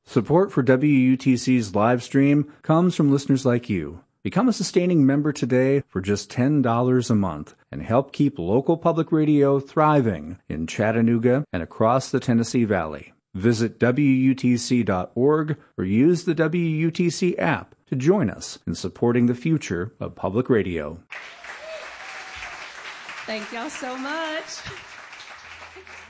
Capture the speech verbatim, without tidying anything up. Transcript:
Support for W U T C's live stream comes from listeners like you. Become a sustaining member today for just ten dollars a month and help keep local public radio thriving in Chattanooga and across the Tennessee Valley. Visit W U T C dot org or use the W U T C app to join us in supporting the future of public radio. Thank y'all so much.